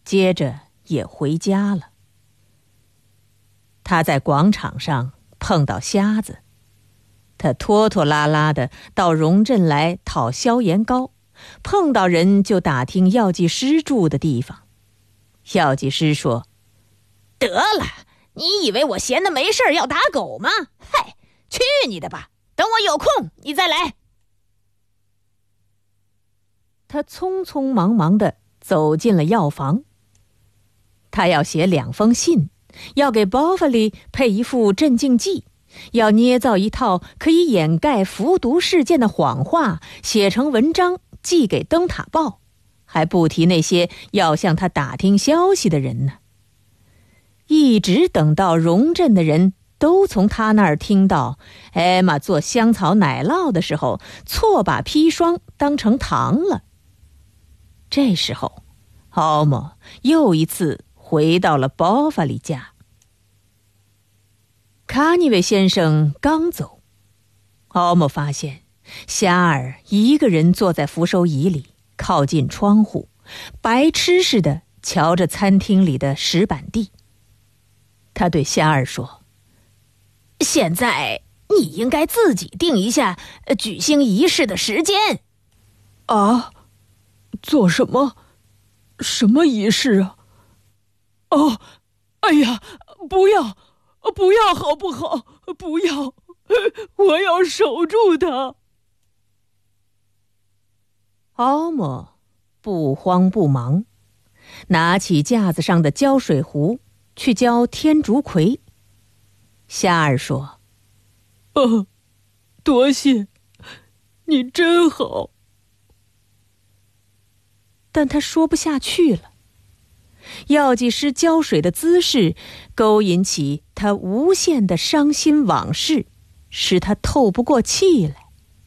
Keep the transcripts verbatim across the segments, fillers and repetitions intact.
接着也回家了。他在广场上碰到瞎子，他拖拖拉拉地到荣镇来讨消炎膏，碰到人就打听药剂师住的地方。药剂师说： 得了，你以为我闲得没事要打狗吗？嗨，去你的吧，等我有空你再来。 他匆匆忙忙地走进了药房。他要写两封信，要给包法利配一副镇静剂，要捏造一套可以掩盖服毒事件的谎话，写成文章寄给灯塔报，还不提那些要向他打听消息的人呢。一直等到荣镇的人都从他那儿听到艾玛做香草奶酪的时候，错把砒霜当成糖了。这时候，奥莫又一次回到了包法利家。卡尼维先生刚走，奥莫发现夏尔一个人坐在扶手椅里，靠近窗户，白痴似的瞧着餐厅里的石板地。他对夏尔说： 现在你应该自己定一下举行仪式的时间。 啊？做什么？什么仪式啊？哦，哎呀，不要，不要好不好？不要，我要守住它。 奥莫不慌不忙，拿起架子上的浇水壶去浇天竺葵。夏尔说： 哦，多谢，你真好。 但他说不下去了。药剂师浇水的姿势勾引起他无限的伤心往事，使他透不过气来。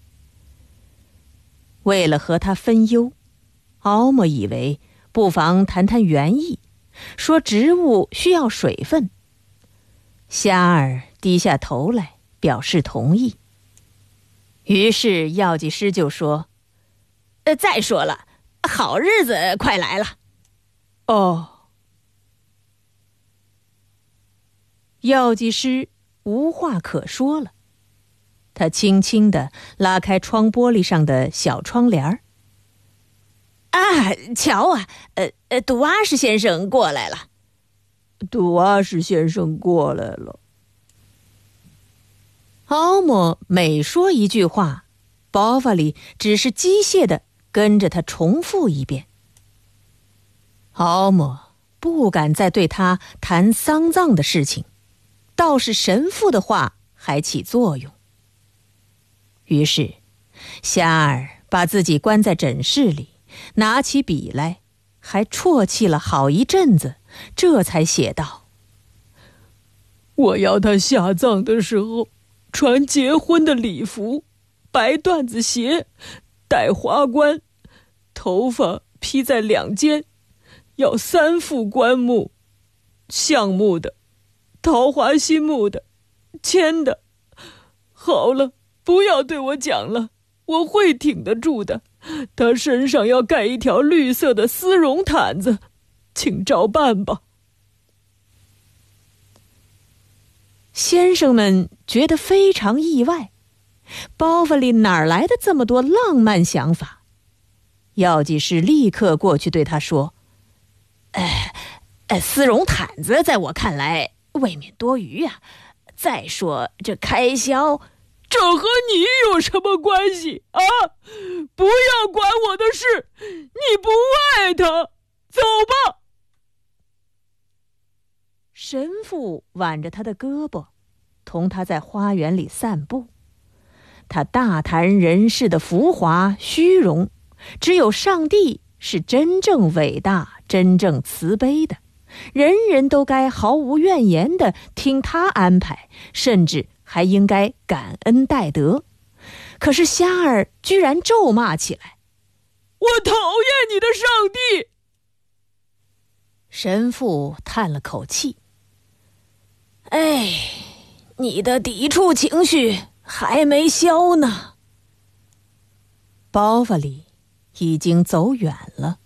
为了和他分忧，奥莫以为不妨谈谈园艺，说植物需要水分。夏尔低下头来表示同意。于是药剂师就说： 呃，再说了，好日子快来了。 哦。 药剂师无话可说了，他轻轻地拉开窗玻璃上的小窗帘儿。 啊，瞧啊，呃呃，杜阿什先生过来了。 杜阿什先生过来了。 奥莫每说一句话，包法利只是机械地跟着他重复一遍。奥莫不敢再对他谈丧葬的事情，倒是神父的话还起作用。于是夏尔把自己关在诊室里，拿起笔来，还啜泣了好一阵子，这才写道： 我要他下葬的时候穿结婚的礼服，白缎子鞋，戴花冠，头发披在两肩，要三副棺木，橡木的，桃花心木的，铅的。好了，不要对我讲了，我会挺得住的。他身上要盖一条绿色的丝绒毯子，请照办吧。 先生们觉得非常意外，包法利哪来的这么多浪漫想法？药剂师立刻过去对他说： 哎，呃，丝绒毯子在我看来未免多余呀、啊。再说这开销， 这和你有什么关系啊？不要管我的事，你不爱他，走吧。 神父挽着他的胳膊，同他在花园里散步。他大谈人世的浮华虚荣，只有上帝是真正伟大、真正慈悲的，人人都该毫无怨言地听他安排，甚至还应该感恩戴德。可是夏尔居然咒骂起来： 我讨厌你的上帝！ 神父叹了口气： 哎，你的抵触情绪还没消呢。 包法利已经走远了。